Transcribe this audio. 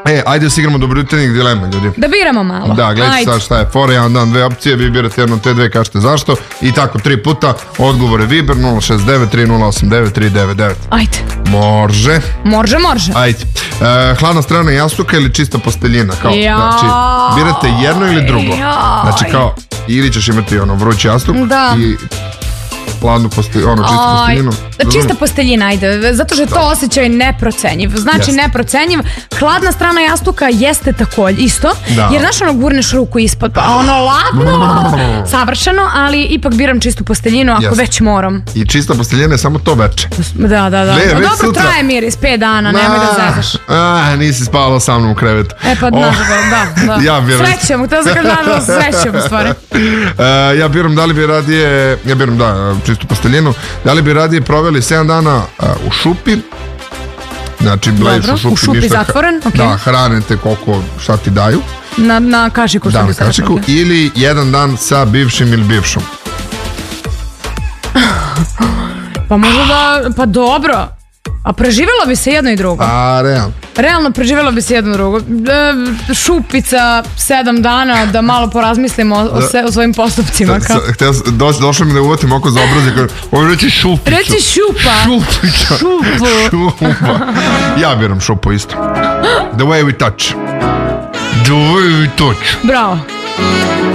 Ajde da se igramo dobro jutarnjih dilema, ljudi. Da biramo malo. Da, gledajte sad šta je fora, jedan dan, dve opcije, vi birate jedno te dve, kažete zašto i tako 3 puta, odgovore Viber 069 3089 399. Ajde. Može. Može. Ajde. Hladna strana jastuka ili čista posteljina? Kao, znači, birate jedno ili drugo. Znači kao, ili ćeš imati vrući jastuk i hladnu posteljinu, čistu posteljinu. Čista posteljina, ajde, zato što je to osjećaj neprocenjiv. Znači neprocenjiv. Hladna strana jastuka jeste takođe isto, jer znaš gurneš ruku ispod, pa ladno, savršeno, ali ipak biram čistu posteljinu ako već moram. I čista posteljina je samo to veče. Da. Dobro, traje miris 5 dana, nemoj da zezaš. Nisi spavala sa mnom u krevetu. Pa da. Srećemo, to sam kažem, srećemo stvari. Ja biram da li bi radije, čistu posteljinu, da li bi radije proveli 7 dana u šupi, znači blejiš u šupi zatvoren, da hranite koliko šta ti daju na kašiku, da, na kašiku, ili jedan dan sa bivšim ili bivšom. Pa možda da, pa dobro, a preživjelo bi se jedno i drugo. Realno preživjelo bi se jedno i drugo. Šupica 7 dana, da malo porazmislimo o svojim postupcima. Došlo mi da uvatim oko za obraze, ovo reći šupicu. Reći šupa. Šupa. Ja biram šupu isto. The way we touch. Bravo.